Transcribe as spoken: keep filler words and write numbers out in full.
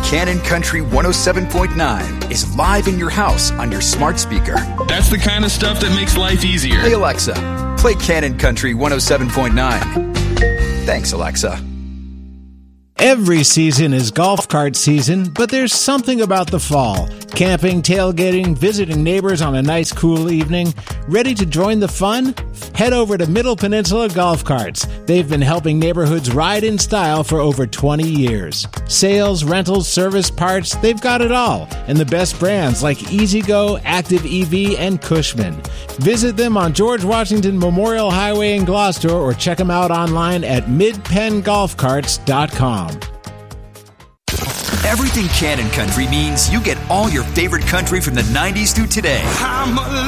Cannon Country one oh seven point nine is live in your house on your smart speaker. That's the kind of stuff that makes life easier. Hey, Alexa, play Cannon Country one oh seven point nine. Thanks, Alexa. Every season is golf cart season, but there's something about the fall. Camping, tailgating, visiting neighbors on a nice cool evening. Ready to join the fun? Head over to Middle Peninsula Golf Carts. They've been helping neighborhoods ride in style for over twenty years. Sales, rentals, service, parts, they've got it all. And the best brands like E-Z-Go, Active E V, and Cushman. Visit them on George Washington Memorial Highway in Gloucester or check them out online at mid pen golf carts dot com. Everything Cannon Country means you get all your favorite country from the nineties through today. I'm a